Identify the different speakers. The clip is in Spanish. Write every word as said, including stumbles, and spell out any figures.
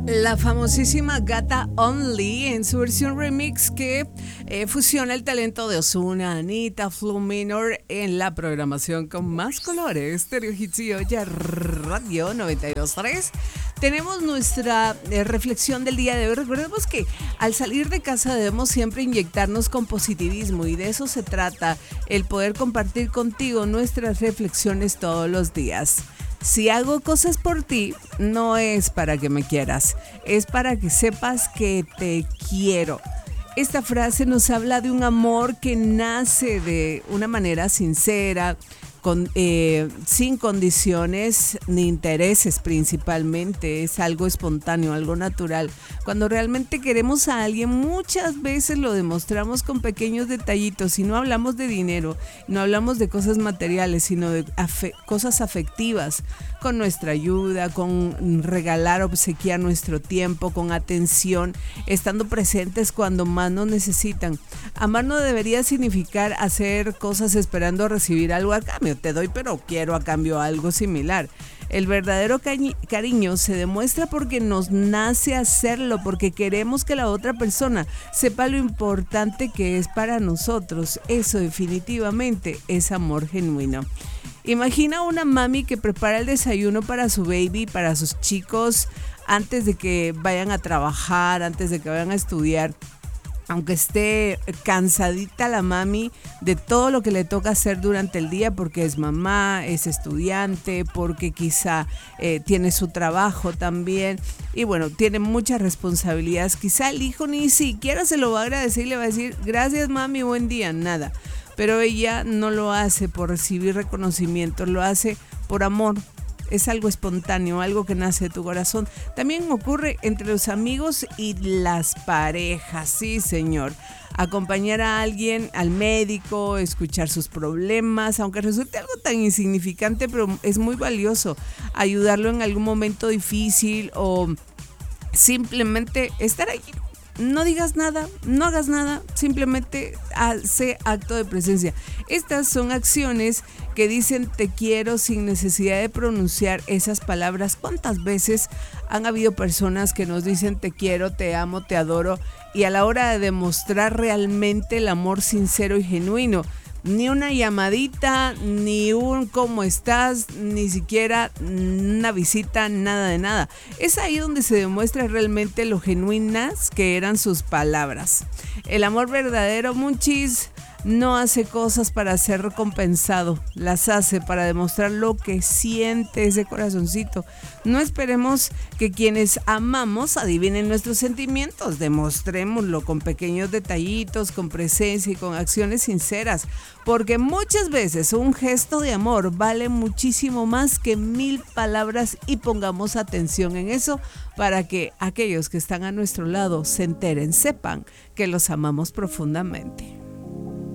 Speaker 1: La famosísima Gata Only en su versión remix que eh, fusiona el talento de Ozuna, Anita, Flu Minor en la programación con más colores. Stereo Hits y Olla Radio noventa y dos punto tres. Tenemos nuestra eh, reflexión del día de hoy. Recordemos que al salir de casa debemos siempre inyectarnos con positivismo y de eso se trata, el poder compartir contigo nuestras reflexiones todos los días. Si hago cosas por ti, no es para que me quieras, es para que sepas que te quiero. Esta frase nos habla de un amor que nace de una manera sincera, con, eh, sin condiciones ni intereses principalmente. Es algo espontáneo, algo natural. Cuando realmente queremos a alguien, muchas veces lo demostramos con pequeños detallitos. Y no hablamos de dinero, no hablamos de cosas materiales, sino de afe- cosas afectivas, con nuestra ayuda, con regalar, obsequiar nuestro tiempo, con atención, estando presentes cuando más nos necesitan. Amar no debería significar hacer cosas esperando recibir algo a cambio. Te doy, pero quiero a cambio algo similar. El verdadero cari- cariño se demuestra porque nos nace hacerlo, porque queremos que la otra persona sepa lo importante que es para nosotros. Eso definitivamente es amor genuino. Imagina una mami que prepara el desayuno para su baby, para sus chicos, antes de que vayan a trabajar, antes de que vayan a estudiar. Aunque esté cansadita la mami de todo lo que le toca hacer durante el día, porque es mamá, es estudiante, porque quizá eh, tiene su trabajo también y bueno, tiene muchas responsabilidades. Quizá el hijo ni siquiera se lo va a agradecer y le va a decir gracias mami, buen día, nada. Pero ella no lo hace por recibir reconocimiento, lo hace por amor. Es algo espontáneo, algo que nace de tu corazón. También ocurre entre los amigos y las parejas, sí señor. Acompañar a alguien al médico, escuchar sus problemas, aunque resulte algo tan insignificante, pero es muy valioso. Ayudarlo en algún momento difícil o simplemente estar ahí. No digas nada, no hagas nada, simplemente hace acto de presencia. Estas son acciones que dicen te quiero sin necesidad de pronunciar esas palabras. ¿Cuántas veces han habido personas que nos dicen te quiero, te amo, te adoro y a la hora de demostrar realmente el amor sincero y genuino, ni una llamadita, ni un cómo estás, ni siquiera una visita, nada de nada? Es ahí donde se demuestra realmente lo genuinas que eran sus palabras. El amor verdadero, Munchis, no hace cosas para ser recompensado, las hace para demostrar lo que siente ese corazoncito. No esperemos que quienes amamos adivinen nuestros sentimientos, demostrémoslo con pequeños detallitos, con presencia y con acciones sinceras, porque muchas veces un gesto de amor vale muchísimo más que mil palabras y pongamos atención en eso para que aquellos que están a nuestro lado se enteren, sepan que los amamos profundamente.